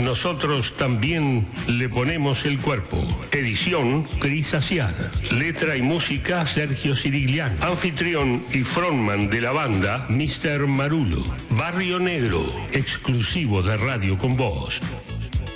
nosotros también le ponemos el cuerpo. Edición Cris Aciar. Letra y música Sergio Sirigliano. Anfitrión y frontman de la banda Mr. Marulo. Barrio Negro, exclusivo de Radio Con Voz.